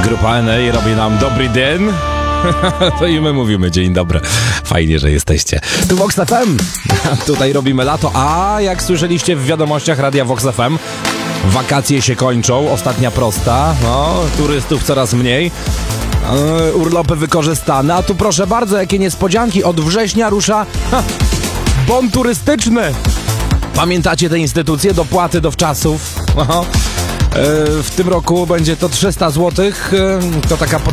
Grupa NA robi nam dobry dzień. To i my mówimy dzień dobry. Fajnie, że jesteście. Tu Vox FM. Tutaj robimy lato. A jak słyszeliście w wiadomościach Radia Vox FM, wakacje się kończą. Ostatnia prosta. No, turystów coraz mniej. Urlopy wykorzystane. A tu proszę bardzo, jakie niespodzianki. Od września rusza bon turystyczny. Pamiętacie te instytucje? Dopłaty do wczasów. W tym roku będzie to 300 zł. To taka